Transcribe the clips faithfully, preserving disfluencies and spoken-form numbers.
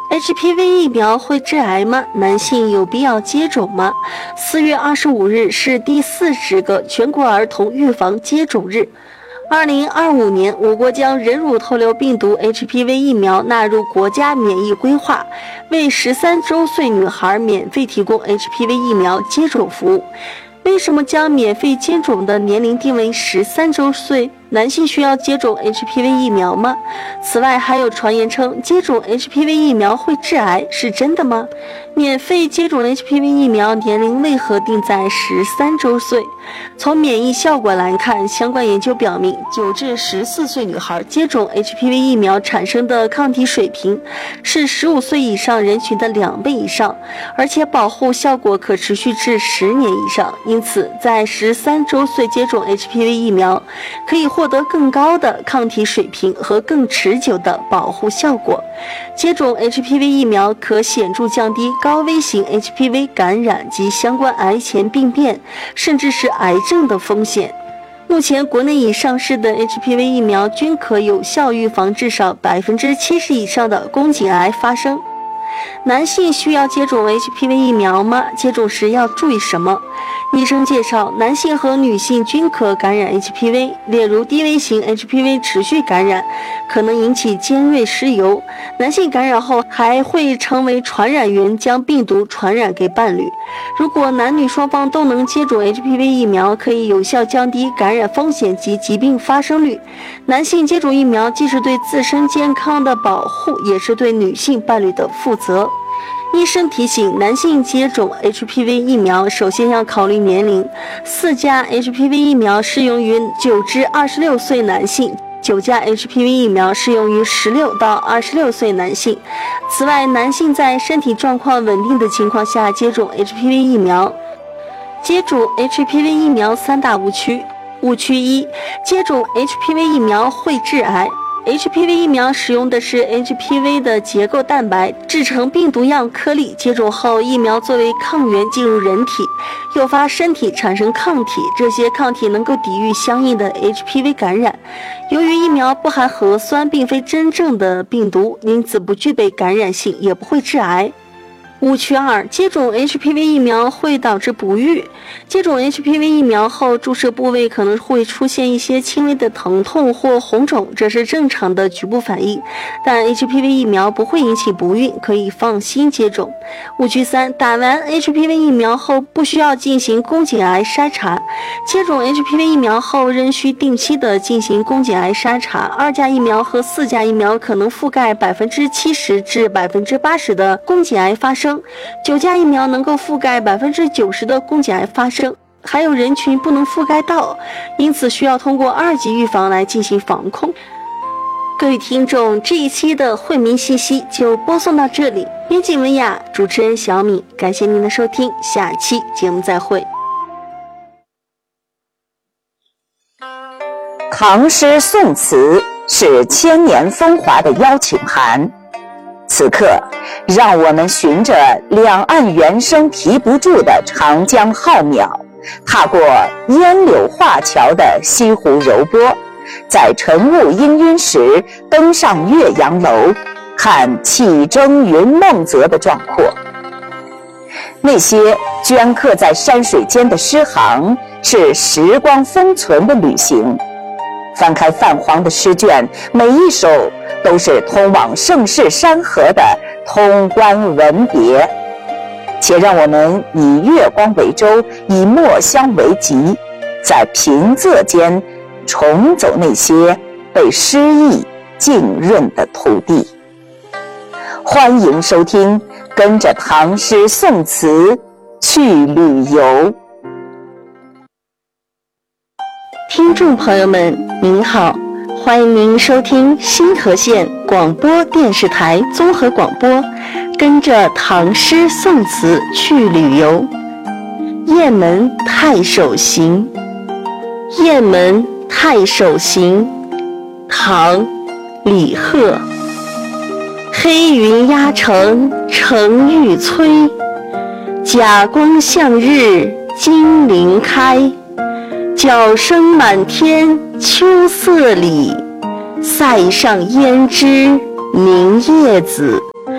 H P V 疫苗会致癌吗？男性有必要接种吗？四月二十五日是第四十个全国儿童预防接种日。二零二五年，我国将人乳头瘤病毒 H P V 疫苗纳入国家免疫规划，为十三周岁女孩免费提供 H P V 疫苗接种服务。为什么将免费接种的年龄定为十三周岁？男性需要接种 H P V 疫苗吗？此外，还有传言称接种 H P V 疫苗会致癌，是真的吗？免费接种 H P V 疫苗年龄为何定在十三周岁？从免疫效果来看，相关研究表明，九至十四岁女孩接种 H P V 疫苗产生的抗体水平是十五岁以上人群的两倍以上，而且保护效果可持续至十年以上。因此，在十三周岁接种 H P V 疫苗，可以获得更高的抗体水平和更持久的保护效果。接种 H P V 疫苗可显著降低高危型 H P V 感染及相关癌前病变，甚至是癌症的风险。目前国内已上市的 H P V 疫苗均可有效预防至少 百分之七十 以上的宫颈癌发生。男性需要接种 H P V 疫苗吗？接种时要注意什么？医生介绍，男性和女性均可感染 H P V， 例如低危型 H P V 持续感染可能引起尖锐湿疣，男性感染后还会成为传染源，将病毒传染给伴侣。如果男女双方都能接种 H P V 疫苗，可以有效降低感染风险及疾病发生率。男性接种疫苗既是对自身健康的保护，也是对女性伴侣的负责。医生提醒，男性接种 H P V 疫苗首先要考虑年龄，四价 H P V 疫苗适用于九至二十六岁男性，九价 H P V 疫苗适用于十六到二十六岁男性。此外，男性在身体状况稳定的情况下接种 H P V 疫苗。接种 H P V 疫苗三大误区。误区一，接种 H P V 疫苗会致癌。H P V 疫苗使用的是 H P V 的结构蛋白制成病毒样颗粒，接种后疫苗作为抗原进入人体，诱发身体产生抗体，这些抗体能够抵御相应的 H P V 感染。由于疫苗不含核酸，并非真正的病毒，因此不具备感染性，也不会致癌。误区二，接种 H P V 疫苗会导致不育。接种 H P V 疫苗后，注射部位可能会出现一些轻微的疼痛或红肿，这是正常的局部反应，但 H P V 疫苗不会引起不孕，可以放心接种。误区三，打完 H P V 疫苗后不需要进行宫颈癌筛查。接种 H P V 疫苗后仍需定期的进行宫颈癌筛查，二价疫苗和四价疫苗可能覆盖 百分之七十 至 百分之八十 的宫颈癌发生，九价疫苗能够覆盖 百分之九十 的宫颈癌发生，还有人群不能覆盖到，因此需要通过二级预防来进行防控。各位听众，这一期的惠民信息就播送到这里，编辑文雅，主持人小米，感谢您的收听，下期节目再会。 唐诗宋词是千年风华的邀请函，此刻让我们循着两岸猿声啼不住的长江浩渺，踏过烟柳画桥的西湖柔波，在晨雾氤氲时登上岳阳楼，看气蒸云梦泽的壮阔。那些镌刻在山水间的诗行，是时光封存的旅行。翻开泛黄的诗卷，每一首都是通往盛世山河的通关文别。且让我们以月光为舟，以墨香为笈，在平仄间重走那些被诗意浸润的土地。欢迎收听，跟着唐诗宋词去旅游。 听众朋友们您好，欢迎您收听新河县广播电视台综合广播，跟着唐诗宋词去旅游。雁门太守行。雁门太守行，唐·李贺。黑云压城城欲摧，甲光向日金鳞开。角声满天秋色里，塞上胭脂凝叶子。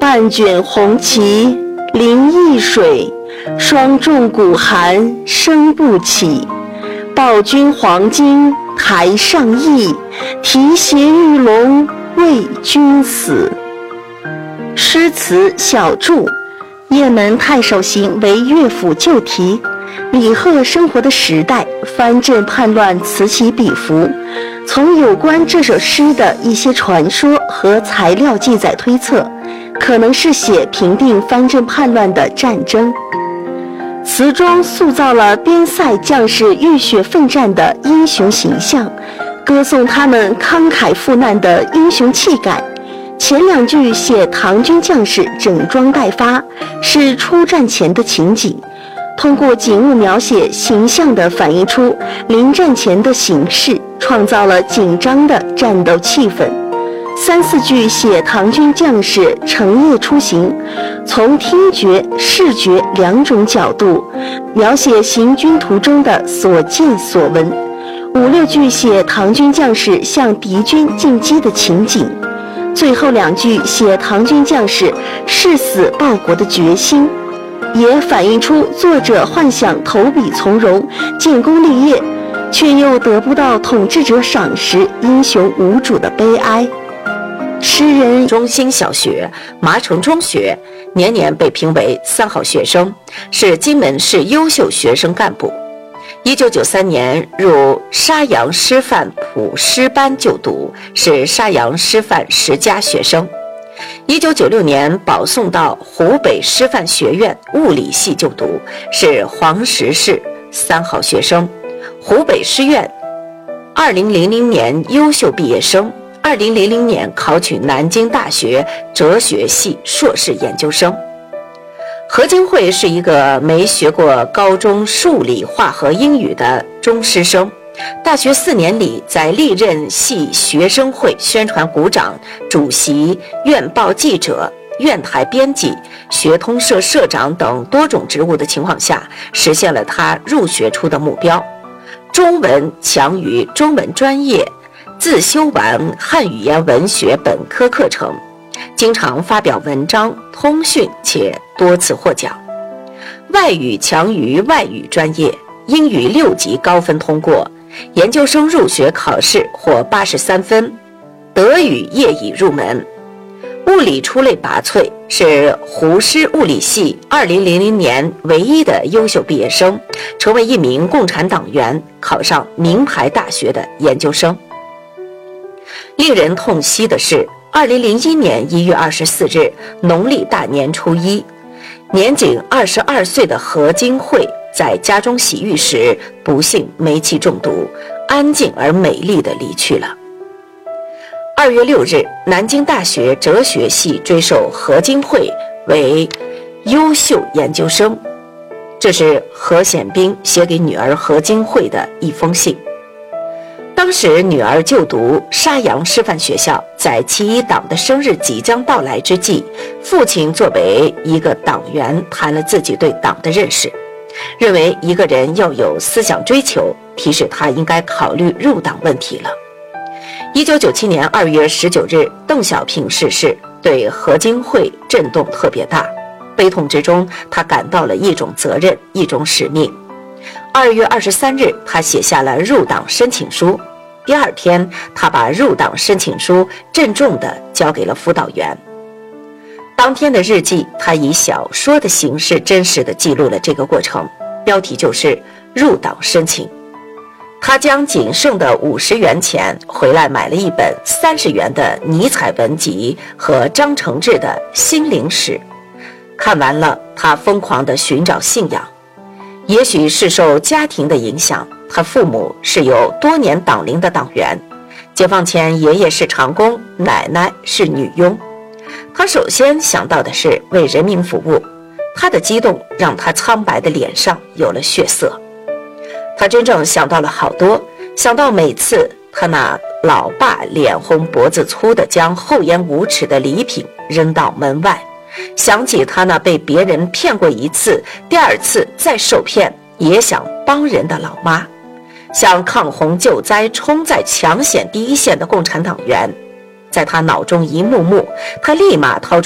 半卷红旗临易水，霜重鼓寒声不起。报君黄金台上意，提携玉龙为君死。诗词小注：雁门太守行为乐府旧题，李贺生活的时代，藩镇叛乱此起彼伏。从有关这首诗的一些传说和材料记载推测，可能是写平定藩镇叛乱的战争。词中塑造了边塞将士浴血奋战的英雄形象，歌颂他们慷慨赴难的英雄气概。前两句写唐军将士整装待发，是出战前的情景，通过景物描写形象地反映出临战前的形势，创造了紧张的战斗气氛。三四句写唐军将士乘夜出行，从听觉、视觉两种角度描写行军途中的所见所闻。五六句写唐军将士向敌军进击的情景。最后两句写唐军将士誓死报国的决心，也反映出作者幻想投笔从戎、建功立业，却又得不到统治者赏识、英雄无主的悲哀。诗人中兴小学、麻城中学年年被评为三好学生，是金门市优秀学生干部。一九九三年入沙洋师范普师班就读，是沙洋师范十佳学生。一九九六年保送到湖北师范学院物理系就读，是黄石市三好学生。湖北师院二零零零年优秀毕业生，二零零零年考取南京大学哲学系硕士研究生。何金惠是一个没学过高中数理化和英语的中师生，大学四年里在历任系学生会宣传股长、主席、院报记者、院台编辑、学通社社长等多种职务的情况下，实现了他入学初的目标。中文强于中文专业，自修完汉语言文学本科课程，经常发表文章、通讯，且多次获奖。外语强于外语专业，英语六级高分通过，研究生入学考试获八十三分，德语业已入门。物理出类拔萃，是湖师物理系二零零零年唯一的优秀毕业生，成为一名共产党员，考上名牌大学的研究生。令人痛惜的是，二零零一年一月二十四日，农历大年初一，年仅二十二岁的何金惠在家中洗浴时，不幸煤气中毒，安静而美丽地离去了。二月六日，南京大学哲学系追授何金惠为优秀研究生。这是何显彬写给女儿何金惠的一封信。当时女儿就读沙洋师范学校，在其一党的生日即将到来之际，父亲作为一个党员谈了自己对党的认识，认为一个人要有思想追求，提示他应该考虑入党问题了。一九九七年二月十九日，邓小平逝世，对何金惠震动特别大，悲痛之中，他感到了一种责任，一种使命。二月二十三日，他写下了入党申请书。第二天，他把入党申请书郑重地交给了辅导员。当天的日记，他以小说的形式真实地记录了这个过程，标题就是入党申请。他将仅剩的五十元钱回来买了一本三十元的尼采文集和张承志的心灵史，看完了，他疯狂地寻找信仰。也许是受家庭的影响，他父母是有多年党龄的党员，解放前爷爷是长工，奶奶是女佣。他首先想到的是为人民服务，他的激动让他苍白的脸上有了血色。他真正想到了好多，想到每次他那老爸脸红脖子粗的将厚颜无耻的礼品扔到门外，想起他那被别人骗过一次，第二次再受骗也想帮人的老妈，想抗洪救灾冲在抢险第一线的共产党员。在他脑中一幕幕，他立马掏出